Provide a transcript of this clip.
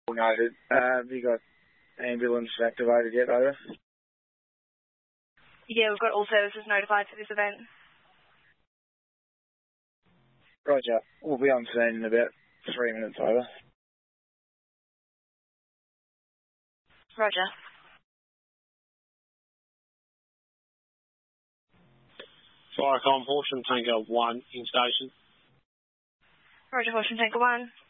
Noted. Have you got ambulance activated yet, over? Yeah, we've got all services notified for this event. Roger. We'll be on scene in about 3 minutes, over. Roger. Firecom, Horsham Tanker 1 in station. Roger, Horsham Tanker 1.